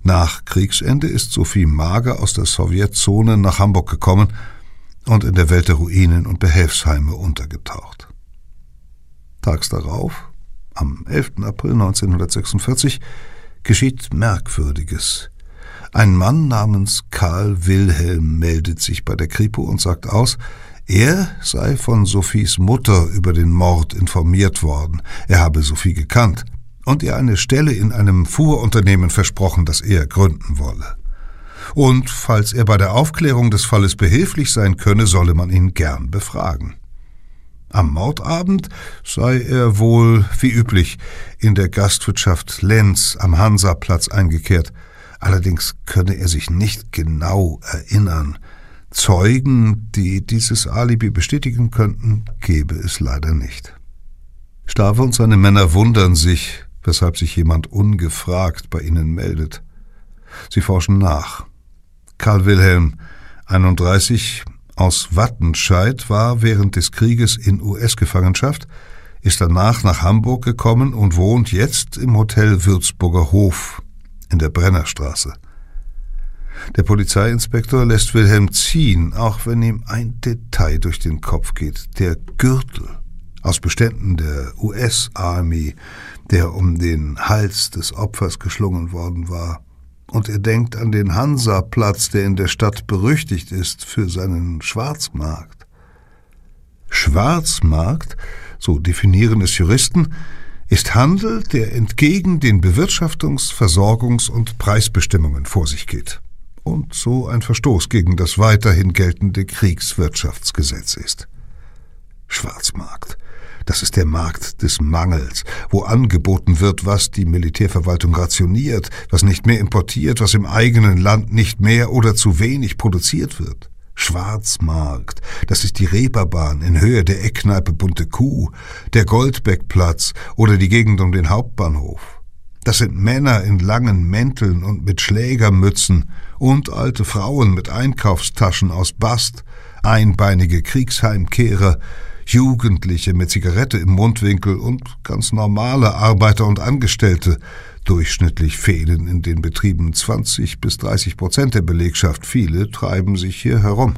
Nach Kriegsende ist Sophie Mager aus der Sowjetzone nach Hamburg gekommen und in der Welt der Ruinen und Behelfsheime untergetaucht. Tags darauf, am 11. April 1946, geschieht Merkwürdiges. Ein Mann namens Karl Wilhelm meldet sich bei der Kripo und sagt aus, er sei von Sophies Mutter über den Mord informiert worden. Er habe Sophie gekannt und ihr eine Stelle in einem Fuhrunternehmen versprochen, das er gründen wolle. Und falls er bei der Aufklärung des Falles behilflich sein könne, solle man ihn gern befragen. Am Mordabend sei er wohl, wie üblich, in der Gastwirtschaft Lenz am Hansaplatz eingekehrt. Allerdings könne er sich nicht genau erinnern. Zeugen, die dieses Alibi bestätigen könnten, gebe es leider nicht. Stave und seine Männer wundern sich, weshalb sich jemand ungefragt bei ihnen meldet. Sie forschen nach. Karl Wilhelm, 31, aus Wattenscheid, war während des Krieges in US-Gefangenschaft, ist danach nach Hamburg gekommen und wohnt jetzt im Hotel Würzburger Hof in der Brennerstraße. Der Polizeiinspektor lässt Wilhelm ziehen, auch wenn ihm ein Detail durch den Kopf geht. Der Gürtel aus Beständen der US-Army, der um den Hals des Opfers geschlungen worden war. Und er denkt an den Hansaplatz, der in der Stadt berüchtigt ist für seinen Schwarzmarkt. Schwarzmarkt, so definieren es Juristen, ist Handel, der entgegen den Bewirtschaftungs-, Versorgungs- und Preisbestimmungen vor sich geht und so ein Verstoß gegen das weiterhin geltende Kriegswirtschaftsgesetz ist. Schwarzmarkt, das ist der Markt des Mangels, wo angeboten wird, was die Militärverwaltung rationiert, was nicht mehr importiert, was im eigenen Land nicht mehr oder zu wenig produziert wird. Schwarzmarkt, das ist die Reeperbahn in Höhe der Eckkneipe Bunte Kuh, der Goldbeckplatz oder die Gegend um den Hauptbahnhof. Das sind Männer in langen Mänteln und mit Schlägermützen und alte Frauen mit Einkaufstaschen aus Bast, einbeinige Kriegsheimkehrer, Jugendliche mit Zigarette im Mundwinkel und ganz normale Arbeiter und Angestellte. Durchschnittlich fehlen in den Betrieben 20-30% der Belegschaft. Viele treiben sich hier herum.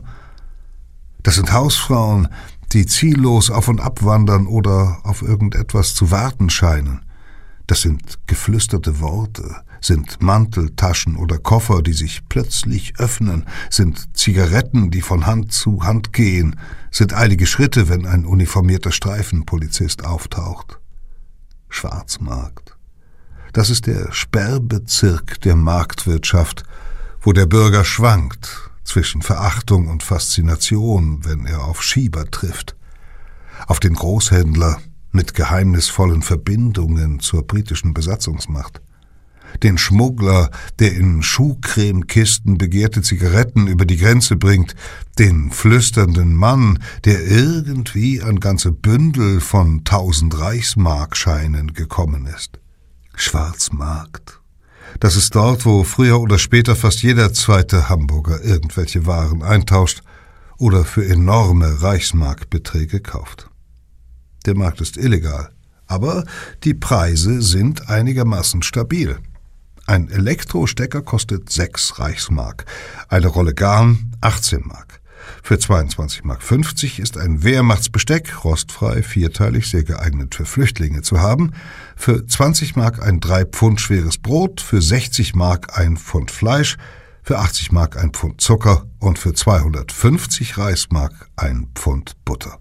Das sind Hausfrauen, die ziellos auf und ab wandern oder auf irgendetwas zu warten scheinen. Das sind geflüsterte Worte, sind Manteltaschen oder Koffer, die sich plötzlich öffnen, sind Zigaretten, die von Hand zu Hand gehen, sind eilige Schritte, wenn ein uniformierter Streifenpolizist auftaucht. Schwarzmarkt. Das ist der Sperrbezirk der Marktwirtschaft, wo der Bürger schwankt zwischen Verachtung und Faszination, wenn er auf Schieber trifft, auf den Großhändler mit geheimnisvollen Verbindungen zur britischen Besatzungsmacht, den Schmuggler, der in Schuhcremekisten begehrte Zigaretten über die Grenze bringt, den flüsternden Mann, der irgendwie an ganze Bündel von 1000 Reichsmarkscheinen gekommen ist. Schwarzmarkt. Das ist dort, wo früher oder später fast jeder zweite Hamburger irgendwelche Waren eintauscht oder für enorme Reichsmarkbeträge kauft. Der Markt ist illegal, aber die Preise sind einigermaßen stabil. Ein Elektrostecker kostet 6 Reichsmark, eine Rolle Garn 18 Mark. Für 22,50 Mark ist ein Wehrmachtsbesteck, rostfrei, vierteilig, sehr geeignet für Flüchtlinge zu haben. Für 20 Mark ein 3 Pfund schweres Brot, für 60 Mark ein Pfund Fleisch, für 80 Mark ein Pfund Zucker und für 250 Reichsmark ein Pfund Butter.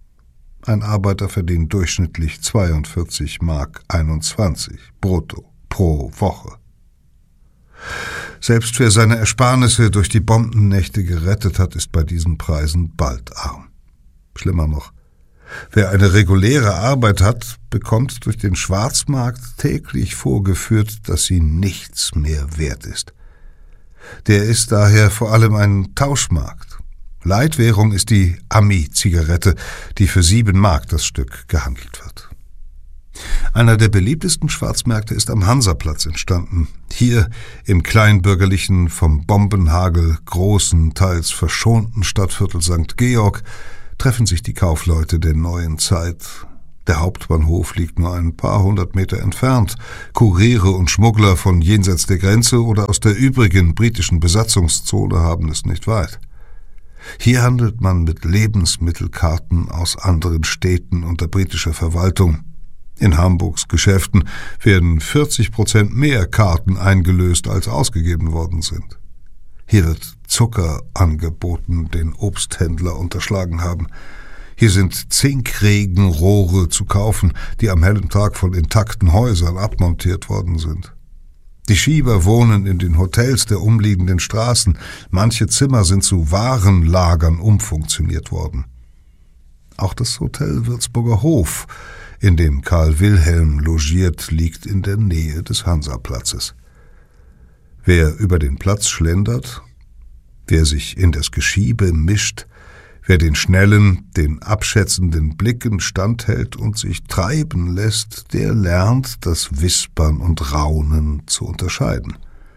Ein Arbeiter verdient durchschnittlich 42,21 Mark brutto pro Woche. Selbst wer seine Ersparnisse durch die Bombennächte gerettet hat, ist bei diesen Preisen bald arm. Schlimmer noch, wer eine reguläre Arbeit hat, bekommt durch den Schwarzmarkt täglich vorgeführt, dass sie nichts mehr wert ist. Der ist daher vor allem ein Tauschmarkt. Leitwährung ist die Ami-Zigarette, die für 7 Mark das Stück gehandelt wird. Einer der beliebtesten Schwarzmärkte ist am Hansaplatz entstanden. Hier im kleinbürgerlichen, vom Bombenhagel großenteils verschonten Stadtviertel St. Georg treffen sich die Kaufleute der neuen Zeit. Der Hauptbahnhof liegt nur ein paar hundert Meter entfernt. Kuriere und Schmuggler von jenseits der Grenze oder aus der übrigen britischen Besatzungszone haben es nicht weit. Hier handelt man mit Lebensmittelkarten aus anderen Städten unter britischer Verwaltung. In Hamburgs Geschäften werden 40% mehr Karten eingelöst, als ausgegeben worden sind. Hier wird Zucker angeboten, den Obsthändler unterschlagen haben. Hier sind Zinkregenrohre zu kaufen, die am hellen Tag von intakten Häusern abmontiert worden sind. Die Schieber wohnen in den Hotels der umliegenden Straßen. Manche Zimmer sind zu Warenlagern umfunktioniert worden. Auch das Hotel Würzburger Hof, in dem Karl Wilhelm logiert, liegt in der Nähe des Hansaplatzes. Wer über den Platz schlendert, wer sich in das Geschiebe mischt, wer den schnellen, den abschätzenden Blicken standhält und sich treiben lässt, der lernt das Wispern und Raunen zu unterscheiden.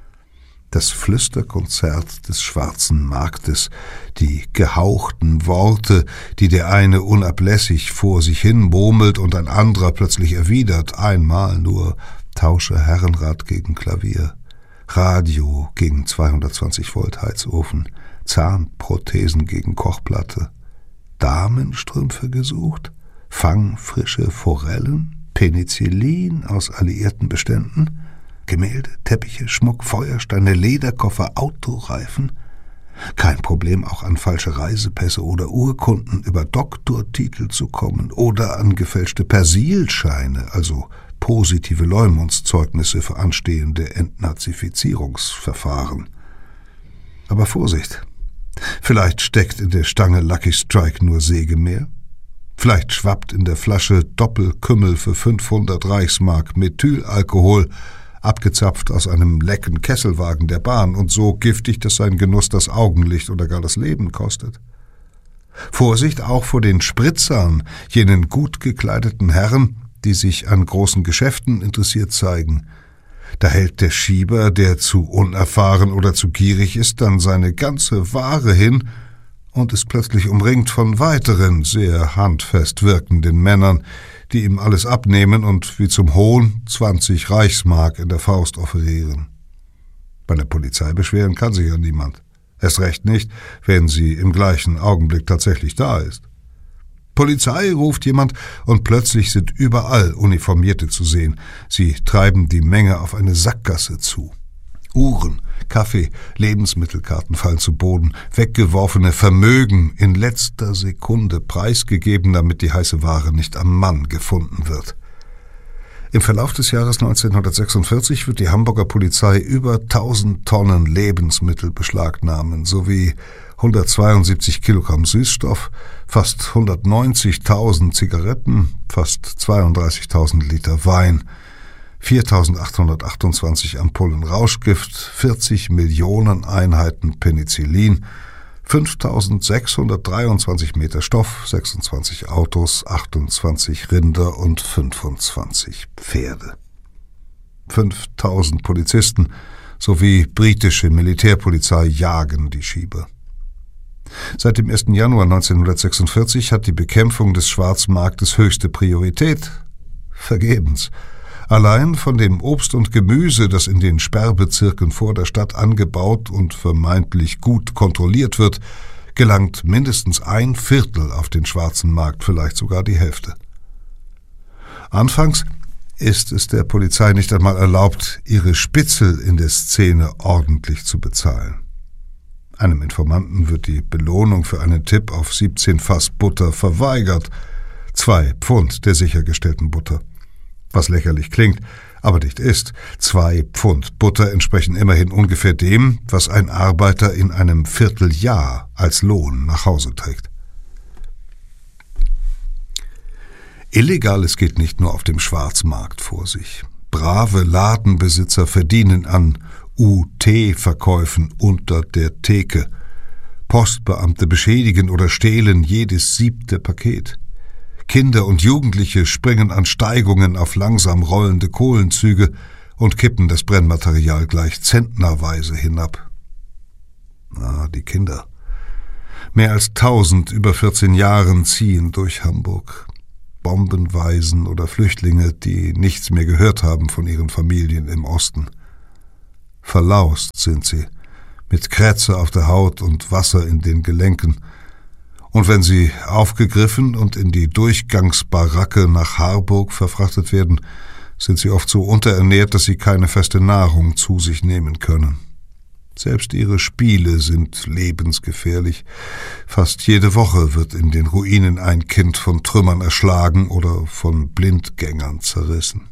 Das Flüsterkonzert des Schwarzen Marktes, die gehauchten Worte, die der eine unablässig vor sich hin murmelt und ein anderer plötzlich erwidert, einmal nur: Tausche Herrenrad gegen Klavier, Radio gegen 220 Volt Heizofen, Zahnprothesen gegen Kochplatte, Damenstrümpfe gesucht, fangfrische Forellen, Penicillin aus alliierten Beständen, Gemälde, Teppiche, Schmuck, Feuersteine, Lederkoffer, Autoreifen. Kein Problem, auch an falsche Reisepässe oder Urkunden über Doktortitel zu kommen oder an gefälschte Persilscheine, also positive Leumundszeugnisse für anstehende Entnazifizierungsverfahren. Aber Vorsicht! Vielleicht steckt in der Stange Lucky Strike nur Sägemehl. Vielleicht schwappt in der Flasche Doppelkümmel für 500 Reichsmark Methylalkohol, abgezapft aus einem lecken Kesselwagen der Bahn und so giftig, dass sein Genuss das Augenlicht oder gar das Leben kostet. Vorsicht auch vor den Spritzern, jenen gut gekleideten Herren, die sich an großen Geschäften interessiert zeigen. Da hält der Schieber, der zu unerfahren oder zu gierig ist, dann seine ganze Ware hin und ist plötzlich umringt von weiteren, sehr handfest wirkenden Männern, die ihm alles abnehmen und wie zum Hohn 20 Reichsmark in der Faust offerieren. Bei der Polizei beschweren kann sich ja niemand. Erst recht nicht, wenn sie im gleichen Augenblick tatsächlich da ist. Polizei, ruft jemand, und plötzlich sind überall Uniformierte zu sehen. Sie treiben die Menge auf eine Sackgasse zu. Uhren, Kaffee, Lebensmittelkarten fallen zu Boden, weggeworfene Vermögen in letzter Sekunde preisgegeben, damit die heiße Ware nicht am Mann gefunden wird. Im Verlauf des Jahres 1946 wird die Hamburger Polizei über 1000 Tonnen Lebensmittel beschlagnahmen, sowie 172 Kilogramm Süßstoff, fast 190.000 Zigaretten, fast 32.000 Liter Wein, 4.828 Ampullen Rauschgift, 40 Millionen Einheiten Penicillin, 5.623 Meter Stoff, 26 Autos, 28 Rinder und 25 Pferde. 5.000 Polizisten sowie britische Militärpolizei jagen die Schieber. Seit dem 1. Januar 1946 hat die Bekämpfung des Schwarzmarktes höchste Priorität. Vergebens. Allein von dem Obst und Gemüse, das in den Sperrbezirken vor der Stadt angebaut und vermeintlich gut kontrolliert wird, gelangt mindestens 1/4 auf den schwarzen Markt, vielleicht sogar die Hälfte. Anfangs ist es der Polizei nicht einmal erlaubt, ihre Spitzel in der Szene ordentlich zu bezahlen. Einem Informanten wird die Belohnung für einen Tipp auf 17 Fass Butter verweigert, 2 Pfund der sichergestellten Butter. Was lächerlich klingt, aber nicht ist. 2 Pfund Butter entsprechen immerhin ungefähr dem, was ein Arbeiter in einem Vierteljahr als Lohn nach Hause trägt. Illegales geht nicht nur auf dem Schwarzmarkt vor sich. Brave Ladenbesitzer verdienen an UT-Verkäufen unter der Theke. Postbeamte beschädigen oder stehlen jedes 7. Paket. Kinder und Jugendliche springen an Steigungen auf langsam rollende Kohlenzüge und kippen das Brennmaterial gleich zentnerweise hinab. Die Kinder. Mehr als 1000 über 14 Jahren ziehen durch Hamburg. Bombenwaisen oder Flüchtlinge, die nichts mehr gehört haben von ihren Familien im Osten. Verlaust sind sie, mit Krätze auf der Haut und Wasser in den Gelenken. Und wenn sie aufgegriffen und in die Durchgangsbaracke nach Harburg verfrachtet werden, sind sie oft so unterernährt, dass sie keine feste Nahrung zu sich nehmen können. Selbst ihre Spiele sind lebensgefährlich. Fast jede Woche wird in den Ruinen ein Kind von Trümmern erschlagen oder von Blindgängern zerrissen.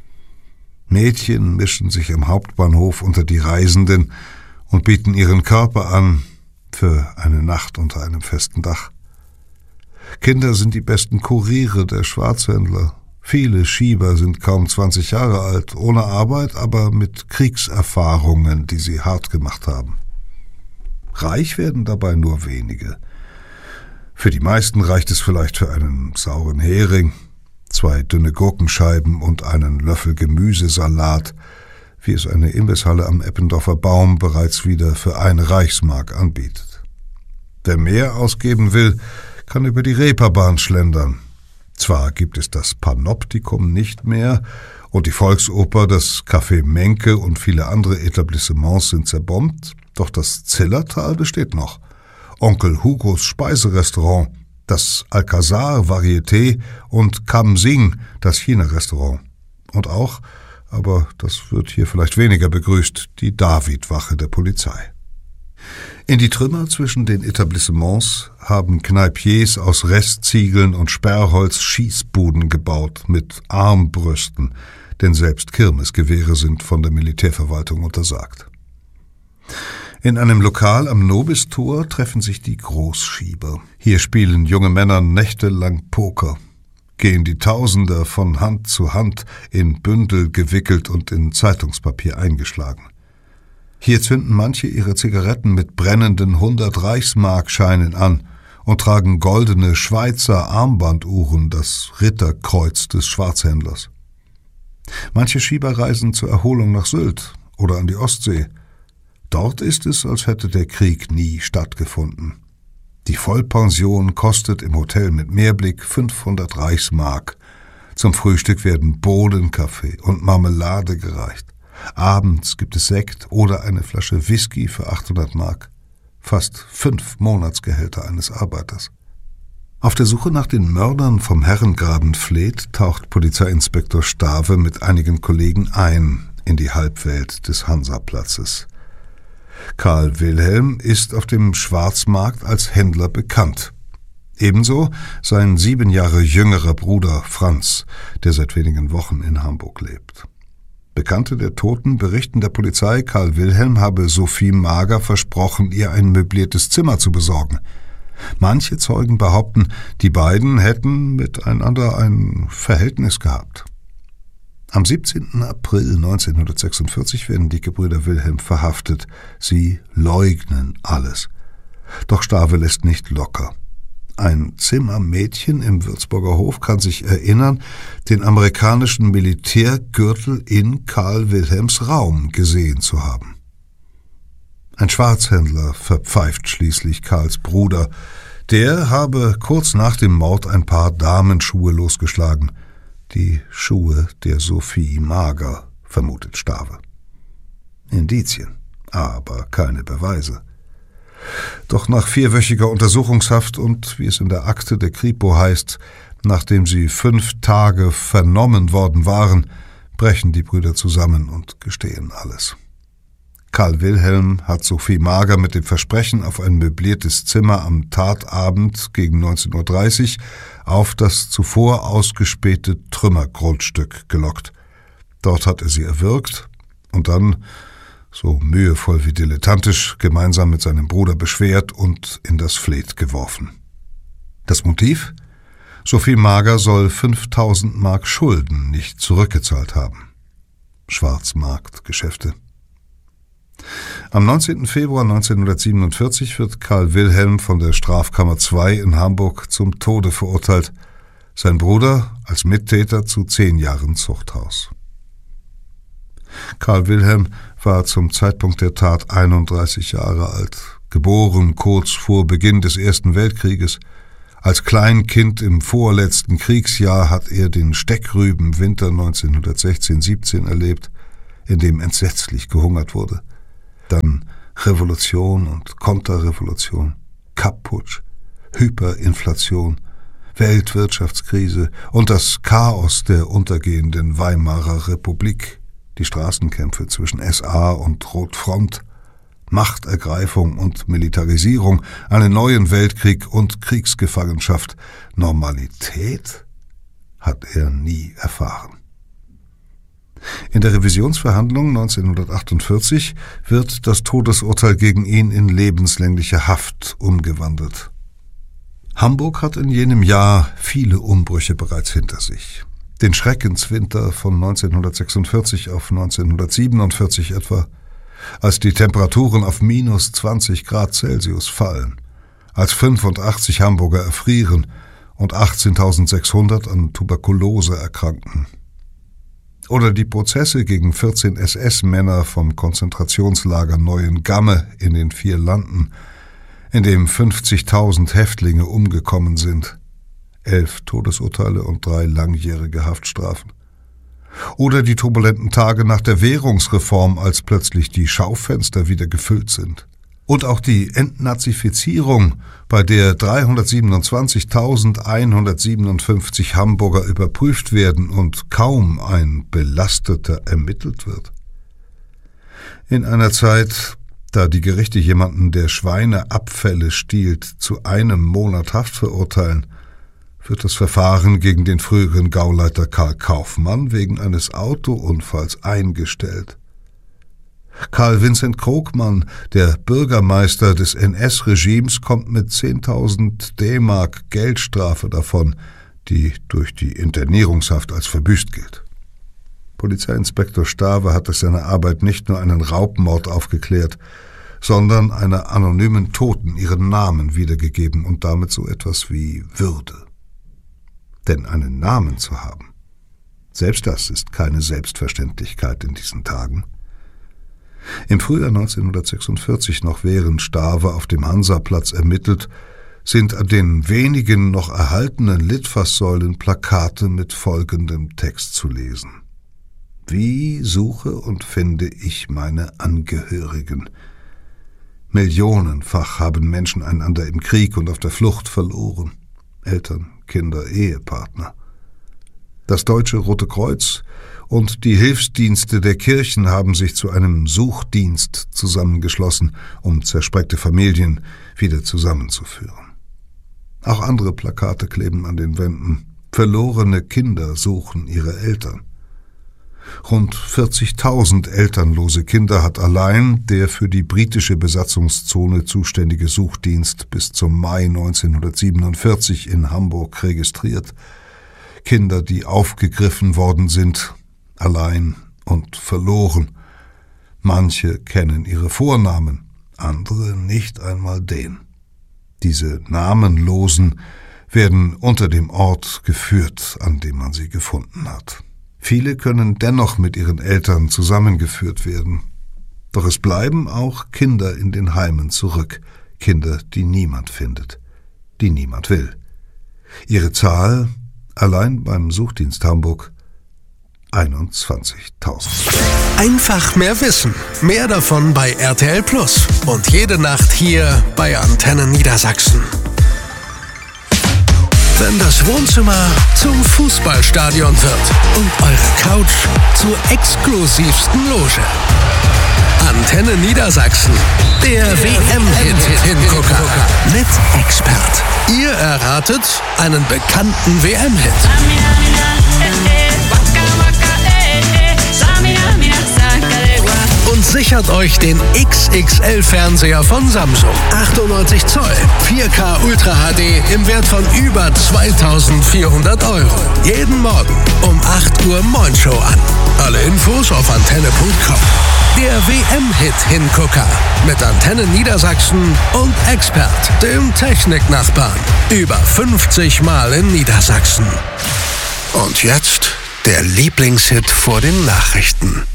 Mädchen mischen sich am Hauptbahnhof unter die Reisenden und bieten ihren Körper an für eine Nacht unter einem festen Dach. Kinder sind die besten Kuriere der Schwarzhändler. Viele Schieber sind kaum 20 Jahre alt, ohne Arbeit, aber mit Kriegserfahrungen, die sie hart gemacht haben. Reich werden dabei nur wenige. Für die meisten reicht es vielleicht für einen sauren Hering, 2 dünne Gurkenscheiben und einen Löffel Gemüsesalat, wie es eine Imbisshalle am Eppendorfer Baum bereits wieder für 1 Reichsmark anbietet. Wer mehr ausgeben will, kann über die Reeperbahn schlendern. Zwar gibt es das Panoptikum nicht mehr und die Volksoper, das Café Menke und viele andere Etablissements sind zerbombt, doch das Zillertal besteht noch. Onkel Hugos Speiserestaurant, das Alcazar Varieté und Kam Sing, das China-Restaurant. Und auch, aber das wird hier vielleicht weniger begrüßt, die Davidwache der Polizei. In die Trümmer zwischen den Etablissements haben Kneipiers aus Restziegeln und Sperrholz Schießbuden gebaut mit Armbrüsten, denn selbst Kirmesgewehre sind von der Militärverwaltung untersagt. In einem Lokal am Nobistor treffen sich die Großschieber. Hier spielen junge Männer nächtelang Poker, gehen die Tausender von Hand zu Hand in Bündel gewickelt und in Zeitungspapier eingeschlagen. Hier zünden manche ihre Zigaretten mit brennenden 100-Reichsmarkscheinen an und tragen goldene Schweizer Armbanduhren, das Ritterkreuz des Schwarzhändlers. Manche Schieber reisen zur Erholung nach Sylt oder an die Ostsee. Dort ist es, als hätte der Krieg nie stattgefunden. Die Vollpension kostet im Hotel mit Meerblick 500 Reichsmark. Zum Frühstück werden Bohnenkaffee und Marmelade gereicht. Abends gibt es Sekt oder eine Flasche Whisky für 800 Mark. Fast 5 Monatsgehälter eines Arbeiters. Auf der Suche nach den Mördern vom Herrengraben-Fleet taucht Polizeiinspektor Stave mit einigen Kollegen ein in die Halbwelt des Hansaplatzes. Karl Wilhelm ist auf dem Schwarzmarkt als Händler bekannt. Ebenso sein 7 Jahre jüngerer Bruder Franz, der seit wenigen Wochen in Hamburg lebt. Bekannte der Toten berichten der Polizei, Karl Wilhelm habe Sophie Mager versprochen, ihr ein möbliertes Zimmer zu besorgen. Manche Zeugen behaupten, die beiden hätten miteinander ein Verhältnis gehabt. Am 17. April 1946 werden die Gebrüder Wilhelm verhaftet. Sie leugnen alles. Doch Stave lässt nicht locker. Ein Zimmermädchen im Würzburger Hof kann sich erinnern, den amerikanischen Militärgürtel in Karl Wilhelms Raum gesehen zu haben. Ein Schwarzhändler verpfeift schließlich Karls Bruder. Der habe kurz nach dem Mord ein paar Damenschuhe losgeschlagen. Die Schuhe der Sophie Mager, vermutet Stave. Indizien, aber keine Beweise. Doch nach 4-wöchiger Untersuchungshaft und, wie es in der Akte der Kripo heißt, nachdem sie 5 Tage vernommen worden waren, brechen die Brüder zusammen und gestehen alles. Karl Wilhelm hat Sophie Mager mit dem Versprechen auf ein möbliertes Zimmer am Tatabend gegen 19:30 Uhr auf das zuvor ausgespähte Trümmergrundstück gelockt. Dort hat er sie erwürgt und dann, so mühevoll wie dilettantisch, gemeinsam mit seinem Bruder beschwert und in das Fleet geworfen. Das Motiv? Sophie Mager soll 5.000 Mark Schulden nicht zurückgezahlt haben. Schwarzmarktgeschäfte. Am 19. Februar 1947 wird Karl Wilhelm von der Strafkammer II in Hamburg zum Tode verurteilt, sein Bruder als Mittäter zu 10 Jahren Zuchthaus. Karl Wilhelm war zum Zeitpunkt der Tat 31 Jahre alt, geboren kurz vor Beginn des Ersten Weltkrieges. Als Kleinkind im vorletzten Kriegsjahr hat er den Steckrübenwinter 1916/17 erlebt, in dem entsetzlich gehungert wurde. Dann Revolution und Konterrevolution, Kapp-Putsch, Hyperinflation, Weltwirtschaftskrise und das Chaos der untergehenden Weimarer Republik, die Straßenkämpfe zwischen SA und Rotfront, Machtergreifung und Militarisierung, einen neuen Weltkrieg und Kriegsgefangenschaft. Normalität hat er nie erfahren. In der Revisionsverhandlung 1948 wird das Todesurteil gegen ihn in lebenslängliche Haft umgewandelt. Hamburg hat in jenem Jahr viele Umbrüche bereits hinter sich. Den Schreckenswinter von 1946 auf 1947 etwa, als die Temperaturen auf -20 Grad Celsius fallen, als 85 Hamburger erfrieren und 18.600 an Tuberkulose erkranken. Oder die Prozesse gegen 14 SS-Männer vom Konzentrationslager Neuengamme in den 4 Landen, in dem 50.000 Häftlinge umgekommen sind, 11 Todesurteile und 3 langjährige Haftstrafen. Oder die turbulenten Tage nach der Währungsreform, als plötzlich die Schaufenster wieder gefüllt sind. Und auch die Entnazifizierung, bei der 327.157 Hamburger überprüft werden und kaum ein Belasteter ermittelt wird. In einer Zeit, da die Gerichte jemanden, der Schweineabfälle stiehlt, zu 1 Monat Haft verurteilen, wird das Verfahren gegen den früheren Gauleiter Karl Kaufmann wegen eines Autounfalls eingestellt. Karl Vincent Krogmann, der Bürgermeister des NS-Regimes, kommt mit 10.000 D-Mark Geldstrafe davon, die durch die Internierungshaft als verbüßt gilt. Polizeiinspektor Stave hat durch seine Arbeit nicht nur einen Raubmord aufgeklärt, sondern einer anonymen Toten ihren Namen wiedergegeben und damit so etwas wie Würde. Denn einen Namen zu haben, selbst das ist keine Selbstverständlichkeit in diesen Tagen. Im Frühjahr 1946, noch während Stave auf dem Hansaplatz ermittelt, sind an den wenigen noch erhaltenen Litfaßsäulen Plakate mit folgendem Text zu lesen: Wie suche und finde ich meine Angehörigen? Millionenfach haben Menschen einander im Krieg und auf der Flucht verloren. Eltern, Kinder, Ehepartner. Das Deutsche Rote Kreuz und die Hilfsdienste der Kirchen haben sich zu einem Suchdienst zusammengeschlossen, um zerspreckte Familien wieder zusammenzuführen. Auch andere Plakate kleben an den Wänden. Verlorene Kinder suchen ihre Eltern. Rund 40.000 elternlose Kinder hat allein der für die britische Besatzungszone zuständige Suchdienst bis zum Mai 1947 in Hamburg registriert. Kinder, die aufgegriffen worden sind, allein und verloren. Manche kennen ihre Vornamen, andere nicht einmal den. Diese Namenlosen werden unter dem Ort geführt, an dem man sie gefunden hat. Viele können dennoch mit ihren Eltern zusammengeführt werden. Doch es bleiben auch Kinder in den Heimen zurück, Kinder, die niemand findet, die niemand will. Ihre Zahl, allein beim Suchdienst Hamburg, 21.000. Einfach mehr wissen. Mehr davon bei RTL Plus. Und jede Nacht hier bei Antenne Niedersachsen. Wenn das Wohnzimmer zum Fußballstadion wird und eure Couch zur exklusivsten Loge. Antenne Niedersachsen, der WM-Hit-Hingucker mit Expert. Ihr erratet einen bekannten WM-Hit. Und sichert euch den XXL-Fernseher von Samsung. 98 Zoll, 4K Ultra HD im Wert von über 2.400 €. Jeden Morgen um 8 Uhr Mornshow an. Alle Infos auf antenne.com. Der WM-Hit-Hingucker mit Antenne Niedersachsen und Expert, dem Techniknachbarn. Über 50 Mal in Niedersachsen. Und jetzt der Lieblingshit vor den Nachrichten.